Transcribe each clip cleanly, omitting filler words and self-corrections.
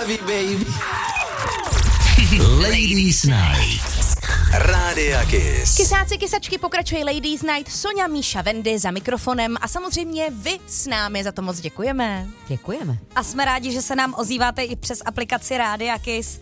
zdraví, baby. Ladies Night. Rádia Kiss. Kysáci, kysačky, pokračuje Ladies Night, Sonja, Míša, Wendy za mikrofonem a samozřejmě vy s námi, za to moc děkujeme. Děkujeme. A jsme rádi, že se nám ozýváte i přes aplikaci Rádia Kiss.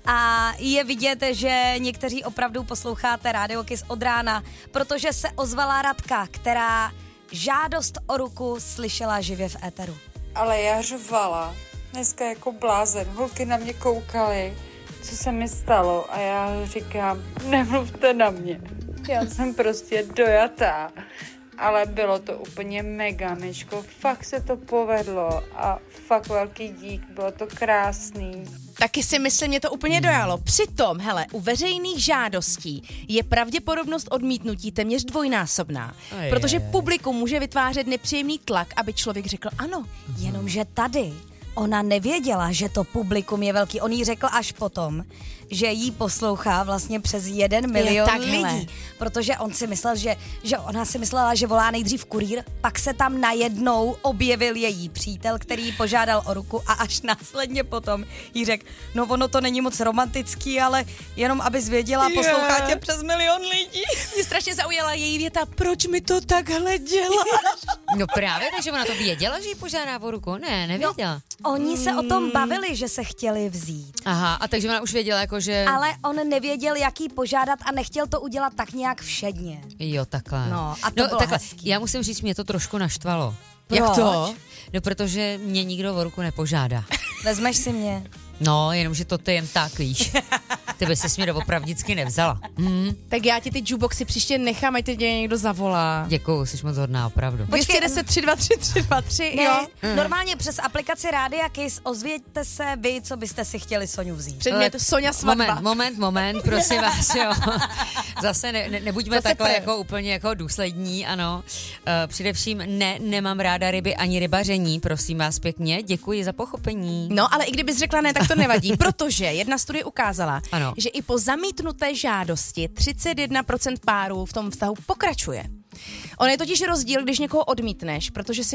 A je vidět, že někteří opravdu posloucháte Rádio Kiss od rána, protože se ozvala Radka, která žádost o ruku slyšela živě v éteru. Ale já řvala dneska jako blázen. Holky na mě koukaly, co se mi stalo, a já říkám, nemluvte na mě. Já jsem prostě dojatá. Ale bylo to úplně mega, Myško. Fakt se to povedlo a fakt velký dík, bylo to krásný. Taky si myslím, mě to úplně dojalo. Přitom, hele, u veřejných žádostí je pravděpodobnost odmítnutí téměř dvojnásobná, protože publikum může vytvářet nepříjemný tlak, aby člověk řekl ano. Jenomže tady ona nevěděla, že to publikum je velký. On jí řekl až potom, že jí poslouchá vlastně přes 1 milion lidí. Protože on si myslel, že ona si myslela, že volá nejdřív kurýr, pak se tam najednou objevil její přítel, který jí požádal o ruku a až následně potom jí řekl, no ono to není moc romantický, ale jenom abys věděla, poslouchá tě přes 1 milion lidí. Mě strašně zaujala její věta, proč mi to takhle děláš? No právě, takže ona to věděla, že jí požádá o ruku? Ne, nevěděla. No, oni se o tom bavili, že se chtěli vzít. Aha, a takže ona už věděla, jako že... Ale on nevěděl, jak jí požádat a nechtěl to udělat tak nějak všedně. Jo, takhle. No, a to bylo takhle. hezký. Já musím říct, mě to trošku naštvalo. Jak to? No, protože mě nikdo o ruku nepožádá. Vezmeš si mě? No, jenomže to ty jen tak, víš. Ty by se mě opravdicky nevzala. Tak já ti ty jukeboxy příště nechám, ať tě někdo zavolá. Děkuju, jsi moc hodná, opravdu. 210 323 323, Ne, jo? normálně přes aplikaci Rádia Kiss ozvěďte se vy, co byste si chtěli Soňu vzít. Předmět Sonja svatba. Moment, prosím vás, jo. Zase nebuďme Zase takhle prv. jako úplně jako důslední, ano. Především nemám ráda ryby ani rybaření, prosím vás pěkně, děkuji za pochopení. No, ale i kdybys řekla ne, tak to nevadí, protože jedna studie ukázala, Ano. že i po zamítnuté žádosti 31% párů v tom vztahu pokračuje. On je totiž rozdíl, když někoho odmítneš, protože si